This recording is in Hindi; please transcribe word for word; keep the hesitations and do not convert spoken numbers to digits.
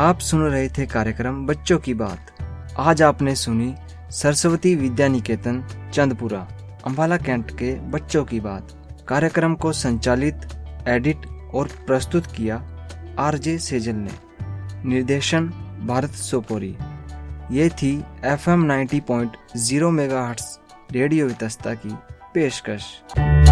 आप सुन रहे थे कार्यक्रम बच्चों की बात। आज आपने सुनी सरस्वती विद्या निकेतन चंदपुरा अम्बाला कैंट के बच्चों की बात। कार्यक्रम को संचालित, एडिट और प्रस्तुत किया आरजे सेजल ने। निर्देशन भारत सोपोरी। ये थी F M ninety point zero megahertz radio Vitasta की पेशकश।